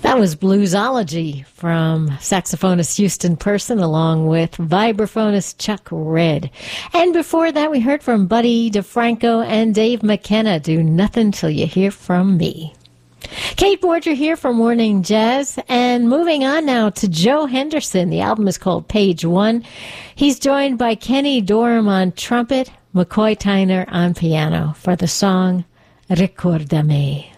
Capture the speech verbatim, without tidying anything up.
That was Bluesology from saxophonist Houston Person along with vibraphonist Chuck Red. And before that, we heard from Buddy DeFranco and Dave McKenna, Do Nothing Till You Hear From Me. Kate Borger here for Morning Jazz, and moving on now to Joe Henderson. The album is called Page One. He's joined by Kenny Dorham on trumpet, McCoy Tyner on piano for the song Ricordami.